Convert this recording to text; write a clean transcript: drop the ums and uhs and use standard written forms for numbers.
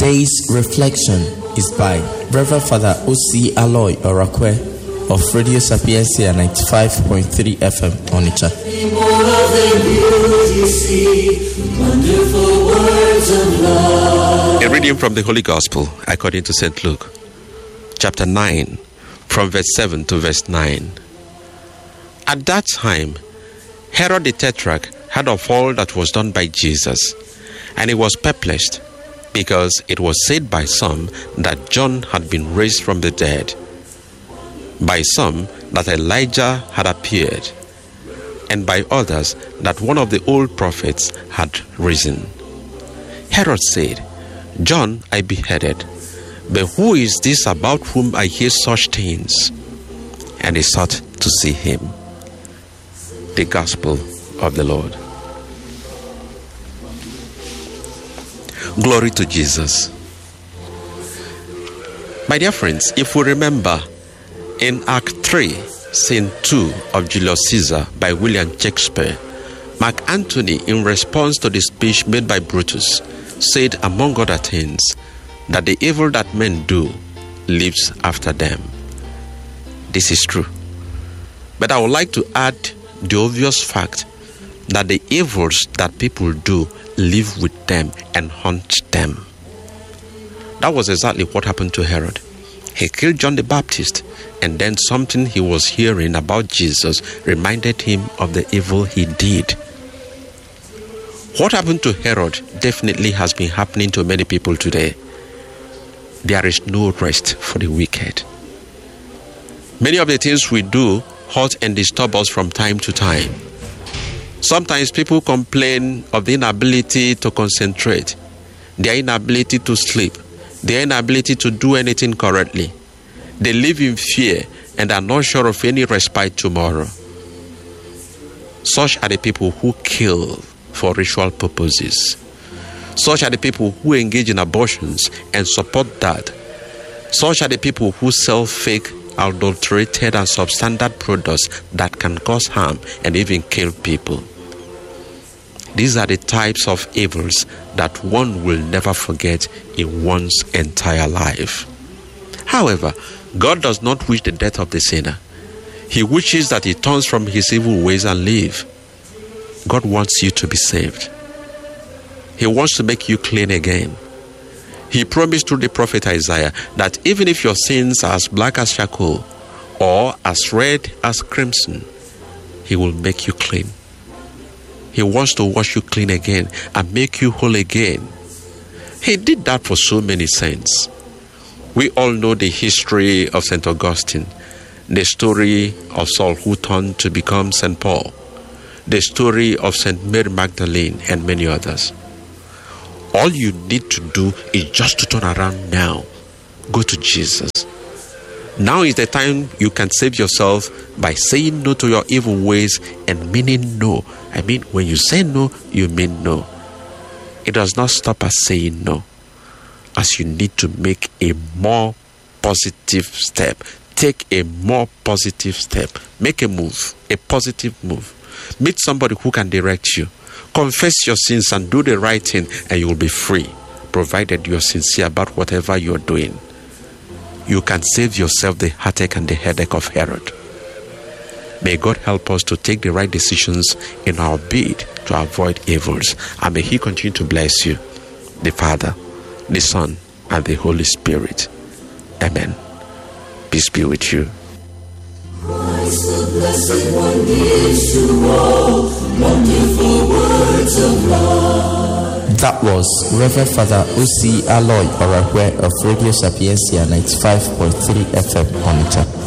Today's reflection is by Reverend Father O.C. Aloy Orakwe of Radio Sapiencia 95.3 FM Onitsha. A reading from the Holy Gospel according to St. Luke, chapter 9, from verse 7 to verse 9. At that time, Herod the Tetrarch heard of all that was done by Jesus, and he was perplexed, because it was said by some that John had been raised from the dead, by some that Elijah had appeared, and by others that one of the old prophets had risen. Herod said, John I beheaded, but who is this about whom I hear such things? And he sought to see him. The Gospel of the Lord. Glory to Jesus. My dear friends, if we remember in Act 3, Scene 2 of Julius Caesar by William Shakespeare, Mark Antony, in response to the speech made by Brutus, said, among other things, that the evil that men do lives after them. This is true. But I would like to add the obvious fact that the evils that people do live with them and haunt them. That was exactly what happened to Herod. He killed John the Baptist, and then something he was hearing about Jesus reminded him of the evil he did. What happened to Herod definitely has been happening to many people today. There is no rest for the wicked. Many of the things we do hurt and disturb us from time to time. Sometimes people complain of the inability to concentrate, their inability to sleep, their inability to do anything correctly. They live in fear and are not sure of any respite tomorrow. Such are the people who kill for ritual purposes. Such are the people who engage in abortions and support that. Such are the people who sell fake, adulterated and substandard products that can cause harm and even kill people. These are the types of evils that one will never forget in one's entire life. However, God does not wish the death of the sinner. He wishes that he turns from his evil ways and live. God wants you to be saved. He wants to make you clean again. He promised through the prophet Isaiah that even if your sins are as black as charcoal or as red as crimson, he will make you clean. He wants to wash you clean again and make you whole again. He did that for so many saints. We all know the history of St. Augustine, the story of Saul who turned to become St. Paul, the story of St. Mary Magdalene, and many others. All you need to do is just to turn around now. Go to Jesus. Now is the time you can save yourself by saying no to your evil ways and meaning no. I mean, when you say no, you mean no. It does not stop at saying no, as you need to make a more positive step. Take a more positive step. Make a move, a positive move. Meet somebody who can direct you. Confess your sins and do the right thing, and you will be free, provided you are sincere about whatever you are doing. You can save yourself the heartache and the headache of Herod. May God help us to take the right decisions in our bid to avoid evils, and may He continue to bless you, the Father, the Son, and the Holy Spirit. Amen. Peace be with you. Christ, the blessed one, gives to all wonderful words of life. That was Reverend Father O.C. Aloy Orakwe of Radio Sapiencia 95.3 FM Onitsha.